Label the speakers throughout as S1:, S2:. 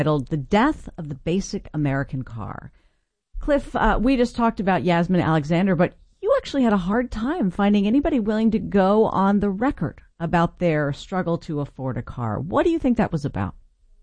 S1: Titled The Death of the Basic American Car. Cliff, we just talked about Yasmin Alexander, but you actually had a hard time finding anybody willing to go on the record about their struggle to afford a car. What do you think that was about?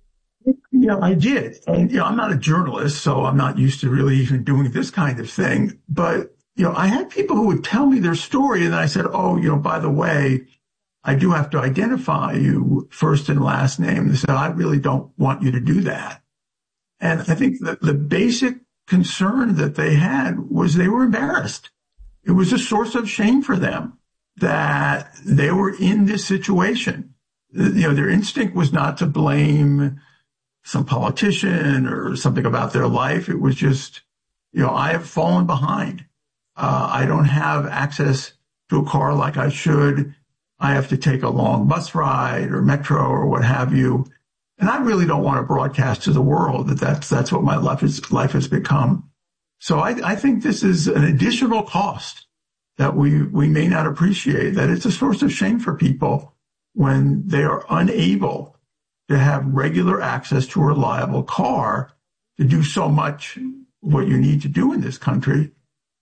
S2: I did. And, I'm not a journalist, so I'm not used to really even doing this kind of thing. But, I had people who would tell me their story, and then I said, by the way, I do have to identify you first and last name. They said, I really don't want you to do that. And I think that the basic concern that they had was they were embarrassed. It was a source of shame for them that they were in this situation. Their instinct was not to blame some politician or something about their life. It was just, I have fallen behind. I don't have access to a car like I should. I have to take a long bus ride or metro or what have you. And I really don't want to broadcast to the world that that's what my life has become. So I think this is an additional cost that we may not appreciate, that it's a source of shame for people when they are unable to have regular access to a reliable car to do so much what you need to do in this country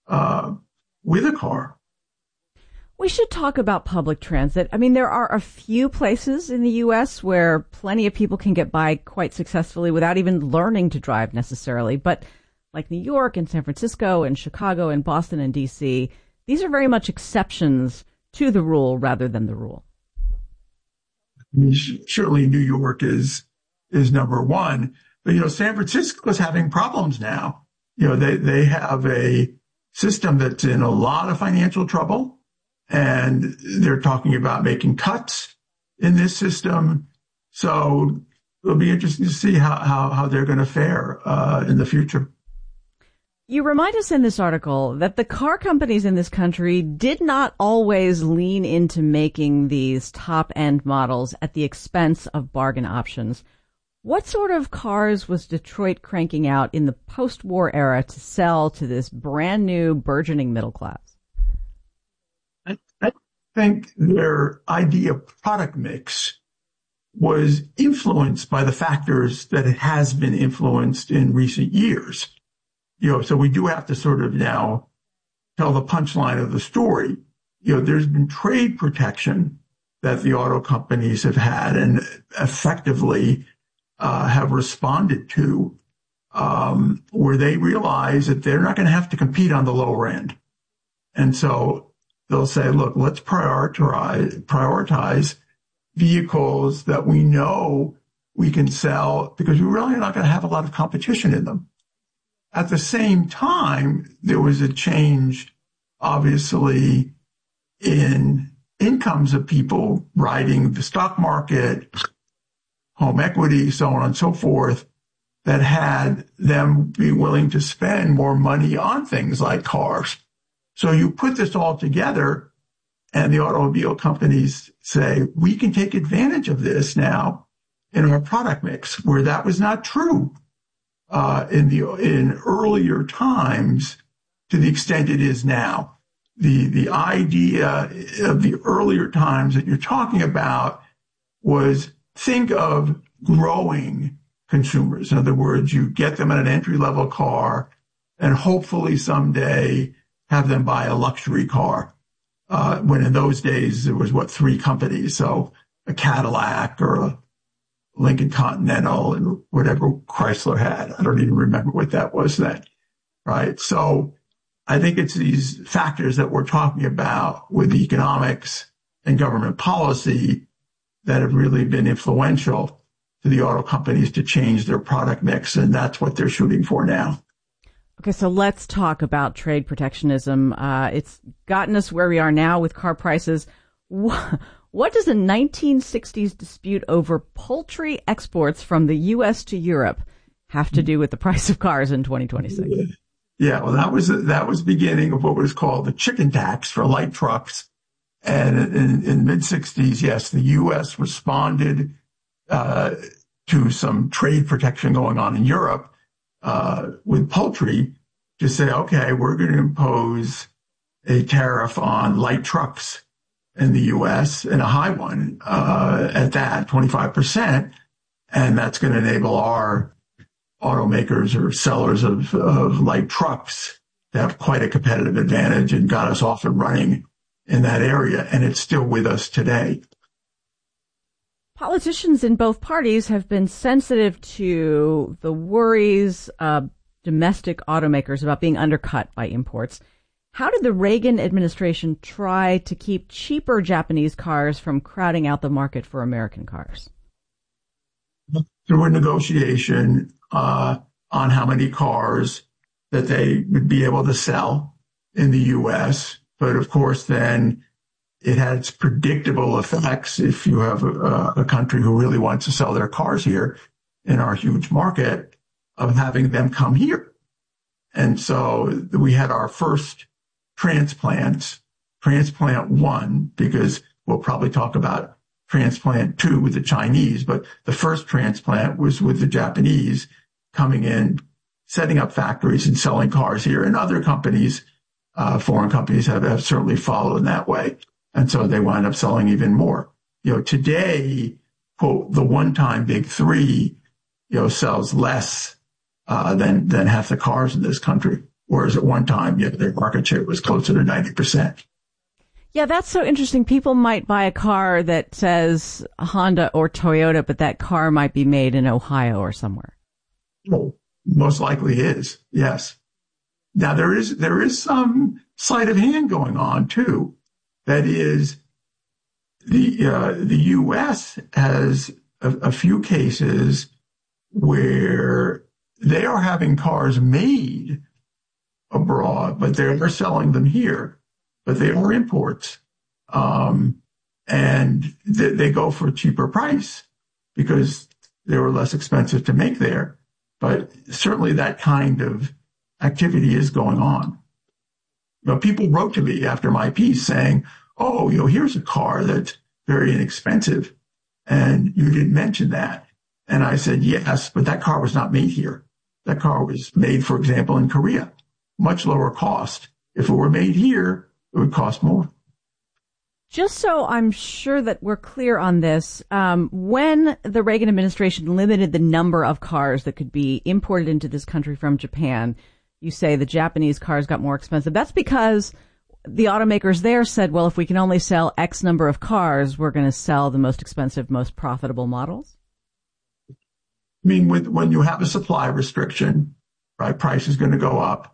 S2: with a car.
S1: We should talk about public transit. I mean, there are a few places in the U.S. where plenty of people can get by quite successfully without even learning to drive necessarily. But like New York and San Francisco and Chicago and Boston and D.C., these are very much exceptions to the rule rather than the rule.
S2: I mean, certainly New York is number one. But, San Francisco is having problems now. They have a system that's in a lot of financial trouble. And they're talking about making cuts in this system. So it'll be interesting to see how they're going to fare in the future.
S1: You remind us in this article that the car companies in this country did not always lean into making these top-end models at the expense of bargain options. What sort of cars was Detroit cranking out in the post-war era to sell to this brand new burgeoning middle class?
S2: I think their idea of product mix was influenced by the factors that it has been influenced in recent years. So we do have to sort of now tell the punchline of the story. There's been trade protection that the auto companies have had and effectively have responded to, where they realize that they're not going to have to compete on the lower end. And so they'll say, look, let's prioritize vehicles that we know we can sell because we really are not going to have a lot of competition in them. At the same time, there was a change, obviously, in incomes of people riding the stock market, home equity, so on and so forth, that had them be willing to spend more money on things like cars. So you put this all together, and the automobile companies say, we can take advantage of this now in our product mix, where that was not true in earlier times to the extent it is now. The idea of the earlier times that you're talking about was think of growing consumers. In other words, you get them at an entry-level car and hopefully someday have them buy a luxury car. When in those days, there was, three companies. So a Cadillac or a Lincoln Continental and whatever Chrysler had. I don't even remember what that was then, right? So I think it's these factors that we're talking about with economics and government policy that have really been influential to the auto companies to change their product mix. And that's what they're shooting for now.
S1: Okay, so let's talk about trade protectionism. It's gotten us where we are now with car prices. What does a 1960s dispute over poultry exports from the U.S. to Europe have to do with the price of cars in 2026?
S2: Yeah, well, that was the beginning of what was called the chicken tax for light trucks. And in the mid-60s, yes, the U.S. responded to some trade protection going on in Europe with poultry to say, okay, we're going to impose a tariff on light trucks in the U.S. and a high one at that, 25%. And that's going to enable our automakers or sellers of light trucks to have quite a competitive advantage and got us off and running in that area. And it's still with us today.
S1: Politicians in both parties have been sensitive to the worries of domestic automakers about being undercut by imports. How did the Reagan administration try to keep cheaper Japanese cars from crowding out the market for American cars?
S2: Through a negotiation on how many cars that they would be able to sell in the U.S. But of course, then it had its predictable effects if you have a country who really wants to sell their cars here in our huge market of having them come here. And so we had our first transplant 1, because we'll probably talk about transplant 2 with the Chinese, but the first transplant was with the Japanese coming in, setting up factories and selling cars here. And other companies, foreign companies have certainly followed in that way. And so they wind up selling even more. Today, quote, the one-time big three, sells less than half the cars in this country. Whereas at one time, their market share was closer to 90%.
S1: Yeah, that's so interesting. People might buy a car that says Honda or Toyota, but that car might be made in Ohio or somewhere.
S2: Well, most likely is, yes. Now, there is some sleight of hand going on, too. That is, the U.S. has a few cases where they are having cars made abroad, but they're selling them here, but they are imports. And they go for a cheaper price because they were less expensive to make there. But certainly that kind of activity is going on. People wrote to me after my piece saying, oh, here's a car that's very inexpensive, and you didn't mention that. And I said, yes, but that car was not made here. That car was made, for example, in Korea, much lower cost. If it were made here, it would cost more.
S1: Just so I'm sure that we're clear on this, when the Reagan administration limited the number of cars that could be imported into this country from Japan, you say the Japanese cars got more expensive. That's because the automakers there said, well, if we can only sell X number of cars, we're going to sell the most expensive, most profitable models?
S2: I mean, when you have a supply restriction, right, price is going to go up.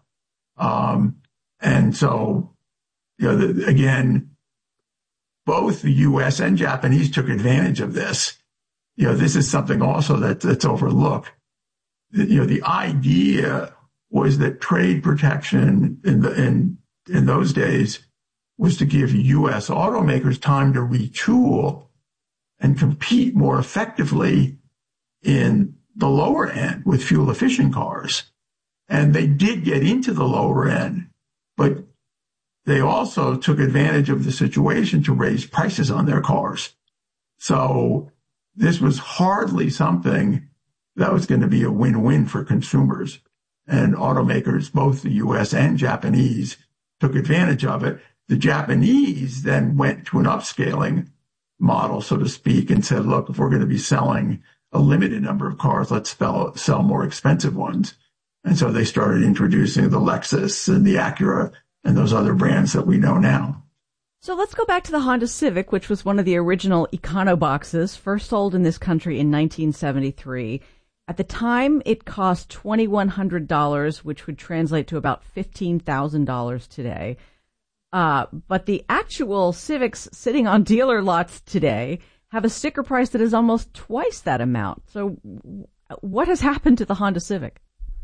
S2: And so, again, both the U.S. and Japanese took advantage of this. This is something also that's overlooked. The idea was that trade protection in those days was to give U.S. automakers time to retool and compete more effectively in the lower end with fuel efficient cars. And they did get into the lower end, but they also took advantage of the situation to raise prices on their cars. So this was hardly something that was going to be a win-win for consumers. And automakers, both the U.S. and Japanese, took advantage of it. The Japanese then went to an upscaling model, so to speak, and said, look, if we're going to be selling a limited number of cars, let's sell more expensive ones. And so they started introducing the Lexus and the Acura and those other brands that we know now.
S1: So let's go back to the Honda Civic, which was one of the original Econoboxes, first sold in this country in 1973. At the time, it cost $2,100, which would translate to about $15,000 today. But the actual Civics sitting on dealer lots today have a sticker price that is almost twice that amount. So what has happened to the Honda Civic?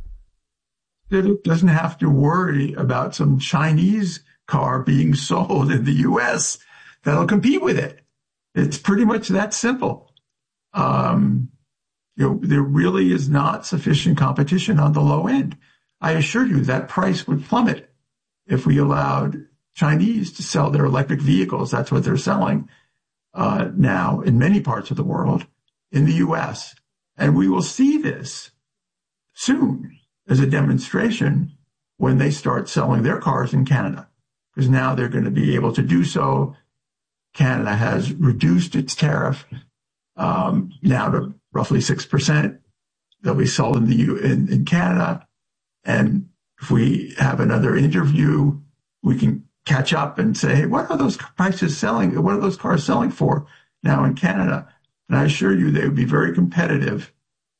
S2: It doesn't have to worry about some Chinese car being sold in the U.S. that'll compete with it. It's pretty much that simple. There really is not sufficient competition on the low end. I assure you that price would plummet if we allowed Chinese to sell their electric vehicles. That's what they're selling now in many parts of the world, in the U.S. And we will see this soon as a demonstration when they start selling their cars in Canada, because now they're going to be able to do so. Canada has reduced its tariff now to roughly 6% that we sold in Canada. And if we have another interview, we can catch up and say, hey, what are those prices selling? What are those cars selling for now in Canada? And I assure you they would be very competitive,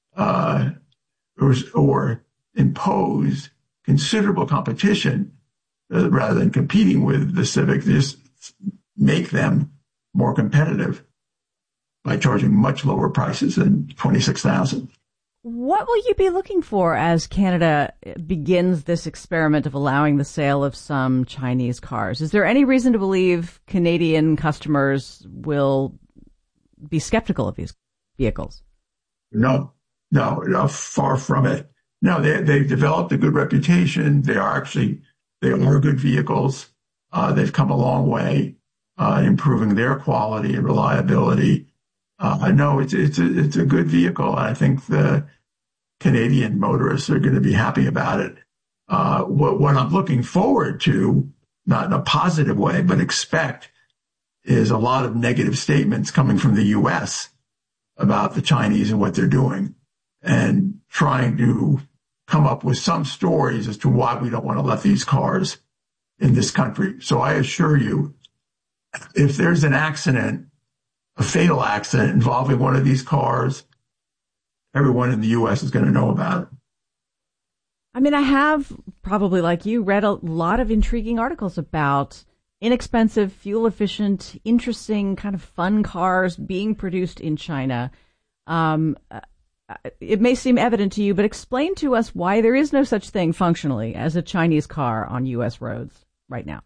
S2: or impose considerable competition rather than competing with the Civic. Just make them more competitive by charging much lower prices than $26,000.
S1: What will you be looking for as Canada begins this experiment of allowing the sale of some Chinese cars? Is there any reason to believe Canadian customers will be skeptical of these vehicles?
S2: No, far from it. No, they've developed a good reputation. They are good vehicles. They've come a long way, improving their quality and reliability. No, it's a good vehicle. I think the Canadian motorists are going to be happy about it. What I'm looking forward to, not in a positive way, but expect, is a lot of negative statements coming from the U.S. about the Chinese and what they're doing, and trying to come up with some stories as to why we don't want to let these cars in this country. So I assure you, if there's an accident, a fatal accident involving one of these cars, everyone in the U.S. is going to know about it.
S1: I mean, I have, probably like you, read a lot of intriguing articles about inexpensive, fuel-efficient, interesting, kind of fun cars being produced in China. It may seem evident to you, but explain to us why there is no such thing functionally as a Chinese car on U.S. roads right now.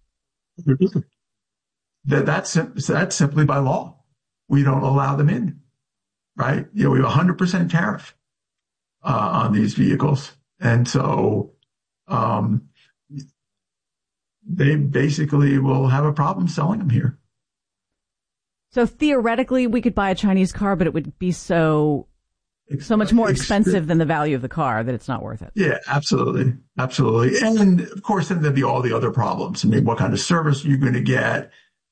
S2: That's simply by law. We don't allow them in, right? We have 100% tariff on these vehicles. And so they basically will have a problem selling them here.
S1: So theoretically, we could buy a Chinese car, but it would be so much more expensive than the value of the car that it's not worth it.
S2: Yeah, absolutely. Absolutely. And of course, then there'd be all the other problems. I mean, what kind of service are you going to get?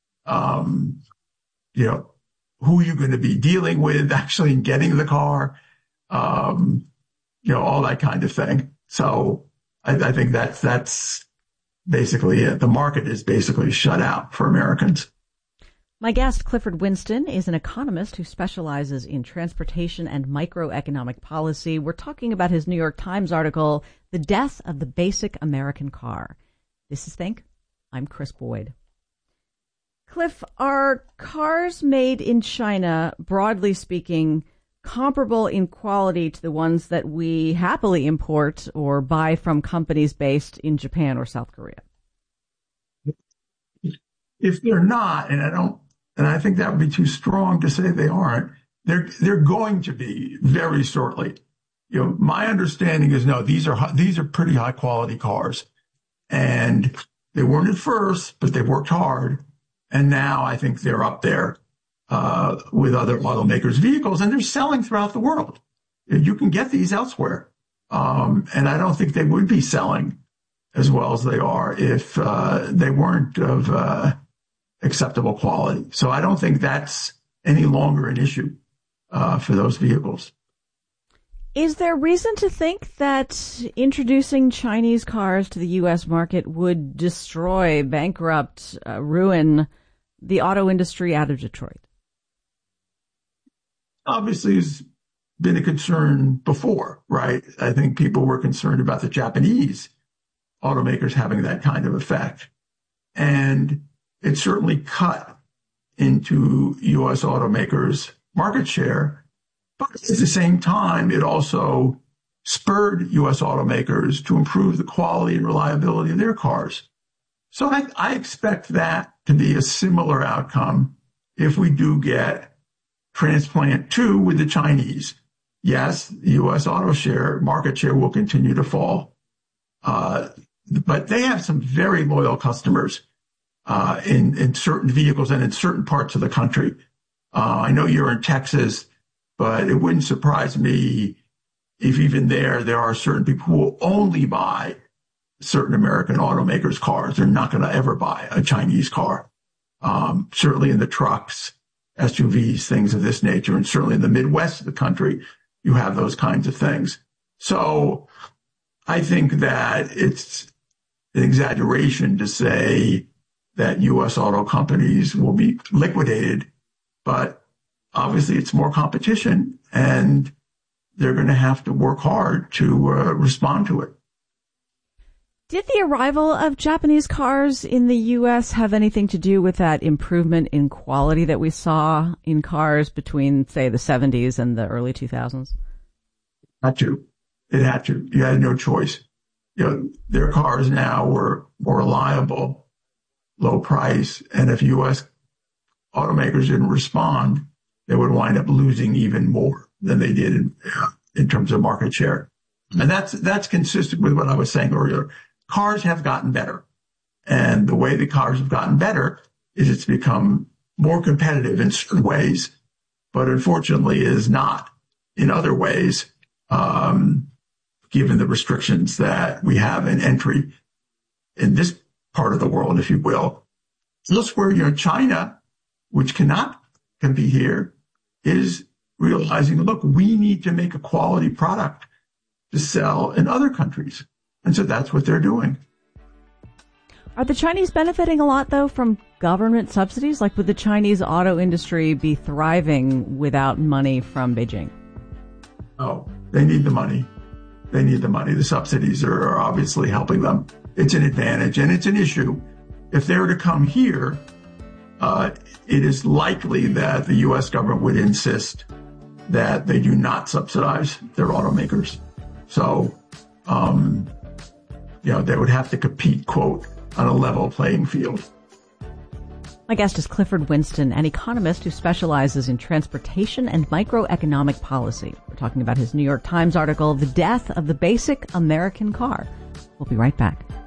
S2: Who are you going to be dealing with actually in getting the car? All that kind of thing. So I think that's basically it. The market is basically shut out for Americans.
S1: My guest, Clifford Winston, is an economist who specializes in transportation and microeconomic policy. We're talking about his New York Times article, The Death of the Basic American Car. This is Think. I'm Chris Boyd. Cliff, are cars made in China, broadly speaking, comparable in quality to the ones that we happily import or buy from companies based in Japan or South Korea?
S2: If they're not, and I think that would be too strong to say they aren't, they're going to be very shortly. My understanding is no, these are pretty high quality cars, and they weren't at first, but they've worked hard. And now I think they're up there with other automakers' vehicles, and they're selling throughout the world. You can get these elsewhere. And I don't think they would be selling as well as they are if they weren't of acceptable quality. So I don't think that's any longer an issue for those vehicles.
S1: Is there reason to think that introducing Chinese cars to the U.S. market would destroy, bankrupt, ruin the auto industry out of Detroit?
S2: Obviously, it's been a concern before, right? I think people were concerned about the Japanese automakers having that kind of effect. And it certainly cut into U.S. automakers' market share. But at the same time, it also spurred U.S. automakers to improve the quality and reliability of their cars. So I expect that to be a similar outcome if we do get transplant 2 with the Chinese. Yes, the U.S. auto share, market share will continue to fall. But they have some very loyal customers in certain vehicles and in certain parts of the country. I know you're in Texas, but it wouldn't surprise me if even there are certain people who will only buy certain American automakers' cars. They're not going to ever buy a Chinese car. Certainly in the trucks SUVs, things of this nature. And certainly in the Midwest of the country, you have those kinds of things. So I think that it's an exaggeration to say that U.S. auto companies will be liquidated, but obviously it's more competition and they're going to have to work hard to respond to it.
S1: Did the arrival of Japanese cars in the U.S. have anything to do with that improvement in quality that we saw in cars between, say, the 70s and the early 2000s?
S2: Had to. It had to. You had no choice. Their cars now were more reliable, low price, and if U.S. automakers didn't respond, they would wind up losing even more than they did in terms of market share. And that's consistent with what I was saying earlier. Cars have gotten better. And the way the cars have gotten better is it's become more competitive in certain ways, but unfortunately is not in other ways, given the restrictions that we have in entry in this part of the world, if you will. Elsewhere, China, which cannot compete here, is realizing, look, we need to make a quality product to sell in other countries. And so that's what they're doing.
S1: Are the Chinese benefiting a lot, though, from government subsidies? Like, would the Chinese auto industry be thriving without money from Beijing?
S2: Oh, they need the money. They need the money. The subsidies are obviously helping them. It's an advantage and it's an issue. If they were to come here, it is likely that the U.S. government would insist that they do not subsidize their automakers. So, they would have to compete, quote, on a level playing field.
S1: My guest is Clifford Winston, an economist who specializes in transportation and microeconomic policy. We're talking about his New York Times article, The Death of the Basic American Car. We'll be right back.